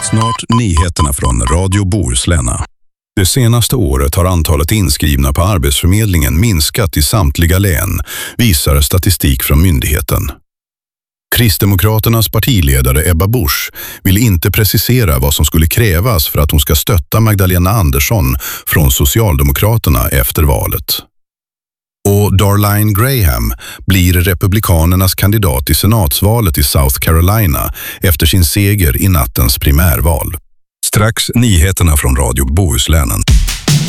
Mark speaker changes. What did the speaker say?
Speaker 1: Snart nyheterna från Radio Bohuslän. Det senaste året har antalet inskrivna på Arbetsförmedlingen minskat i samtliga län, visar statistik från myndigheten. Kristdemokraternas partiledare Ebba Busch vill inte precisera vad som skulle krävas för att hon ska stötta Magdalena Andersson från Socialdemokraterna efter valet. Och Darlene Graham blir republikanernas kandidat i senatsvalet i South Carolina efter sin seger i nattens primärval. Strax nyheterna från Radio Bohuslän.